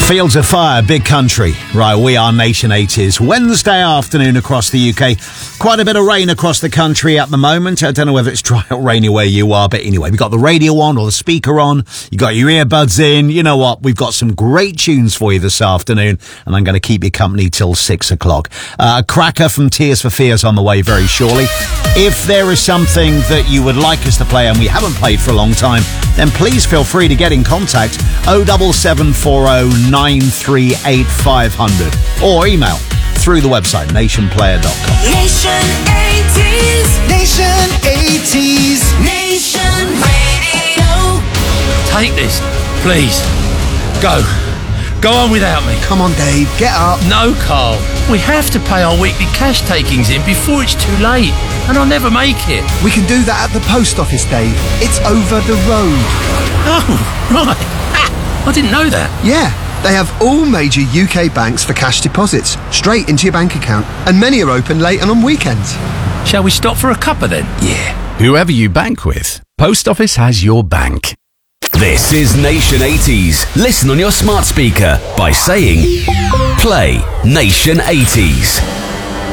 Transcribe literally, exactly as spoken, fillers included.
Fields of Fire, Big Country. Right, we are Nation eighties. Wednesday afternoon across the U K. Quite a bit of rain across the country at the moment. I don't know whether it's dry or rainy where you are, but anyway, we've got the radio on or the speaker on. You got your earbuds in. You know what? We've got some great tunes for you this afternoon, and I'm going to keep you company till six o'clock. Uh, a cracker from Tears for Fears on the way very shortly. If there is something that you would like us to play and we haven't played for a long time, then please feel free to get in contact. oh seven seven four oh nine three eight five hundred or email through the website nation player dot com. Nation eighties, Nation eighties, Nation Radio. Take this, please. Go. Go on without me. Come on, Dave, get up. No, Carl. We have to pay our weekly cash takings in before it's too late, and I'll never make it. We can do that at the post office, Dave. It's over the road. Oh, right. Ha! I didn't know that. Yeah, they have all major U K banks for cash deposits, straight into your bank account, and many are open late and on weekends. Shall we stop for a cuppa then? Yeah. Whoever you bank with, Post Office has your bank. This is Nation eighties. Listen on your smart speaker by saying, play Nation eighties.